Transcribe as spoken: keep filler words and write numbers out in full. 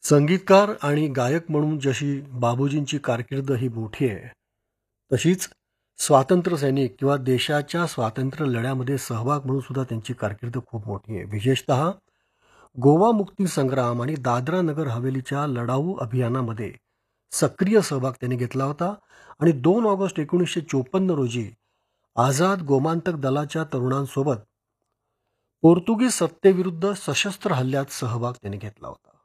संगीतकार आणि गायक म्हणून जशी बाबूजींची कारकीर्द ही मोठी आहे, तशीच स्वातंत्र्य सैनिक किंवा देशाच्या स्वातंत्र्य लढ्यामध्ये सहभाग म्हणून सुद्धा त्यांची कारकीर्द खूप मोठी आहे. विशेषतः गोवा मुक्ती संग्राम आणि दादरा नगर हवेलीच्या लढाऊ अभियानामध्ये सक्रिय सहभाग त्यांनी घेतला होता आणि दोन ऑगस्ट एकोणीसशे चोपन्न रोजी आझाद गोमांतक दलाच्या तरुणांसोबत पोर्तुगीज सत्तेविरुद्ध सशस्त्र हल्ल्यात सहभाग त्यांनी घेतला होता.